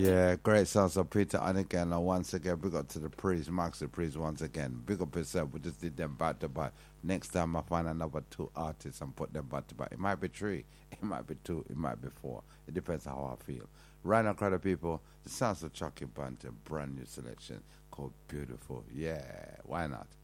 Yeah, great sounds of Peter Anakin. And once again, big up to the priest, Max the priest once again. Big up yourself. We just did them back to back. Next time I find another two artists and put them back to back. It might be three, it might be two, it might be four. It depends how I feel. Right now, crowd of people, the sounds of Chucky Bunter, brand new selection called Beautiful. Yeah, why not?